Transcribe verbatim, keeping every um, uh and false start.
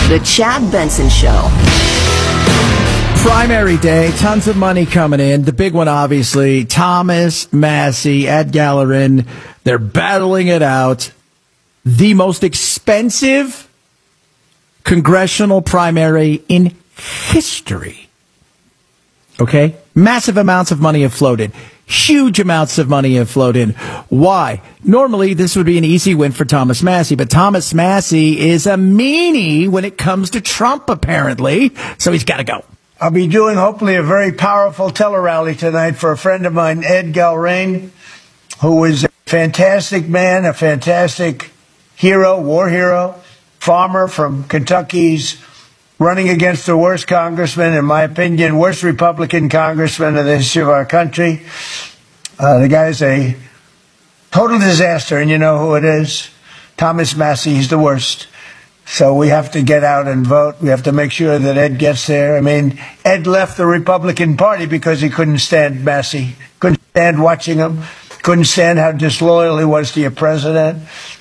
The Chad Benson Show. Primary day, tons of money coming in. The big one, obviously, Thomas Massie, Ed Gallerin. They're battling it out. The most expensive congressional primary in history. Okay? Massive amounts of money have flowed in. Huge amounts of money have flowed in. Why? Normally, this would be an easy win for Thomas Massie, but Thomas Massie is a meanie when it comes to Trump, apparently, so he's got to go. I'll be doing, hopefully, a very powerful tele-rally tonight for a friend of mine, Ed Gallerin, who is a fantastic man, a fantastic hero, war hero, farmer from Kentucky's running against the worst congressman, in my opinion, worst Republican congressman in the history of our country. Uh, the guy's a total disaster, and you know who it is. Thomas Massie, he's the worst. So we have to get out and vote. We have to make sure that Ed gets there. I mean, Ed left the Republican Party because he couldn't stand Massie, couldn't stand watching him, couldn't stand how disloyal he was to your president.